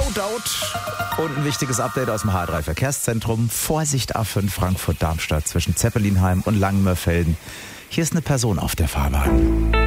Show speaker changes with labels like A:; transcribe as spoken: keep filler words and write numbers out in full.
A: Shoutout und ein wichtiges Update aus dem H drei Verkehrszentrum. Vorsicht A fünf Frankfurt-Darmstadt zwischen Zeppelinheim und Langenmörfelden. Hier ist eine Person auf der Fahrbahn.